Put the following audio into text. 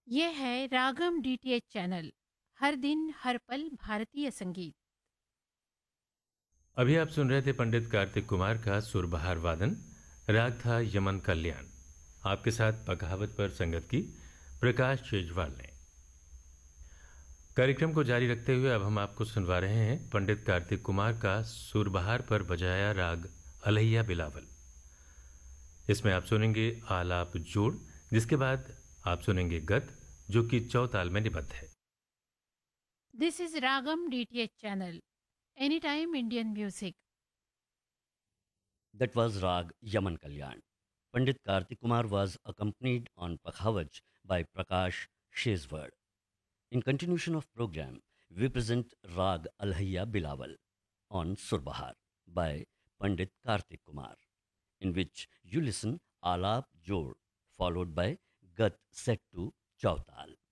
ये है रागम DTH channel. हर दिन हर पल भारतीय संगीत। अभी आप सुन रहे थे पंडित कार्तिक कुमार का सुरबहार वादन। राग था यमन कल्याण। आपके साथ बगावत पर संगत की प्रकाश शेजवाल ने। कार्यक्रम को जारी रखते हुए अब हम आपको सुनवा रहे हैं पंडित कार्तिक कुमार का सुरबहार पर बजाया राग अलैया बिलावल। इसमें आप सुनेंगे आलाप जोड़, जिसके बाद आप सुनेंगे गत, जो कि चौताल में निबद्ध है। This is ragam DTH channel. Any time Indian music. That was Rag Yaman Kalyan. Pandit Kartik Kumar was accompanied on Pakhavaj by Prakash Shezward. In continuation of program, we present Rag Alhaiya Bilawal on Surbahar by Pandit Kartik Kumar, in which you listen Alap Jod followed by Gat set to Chautal.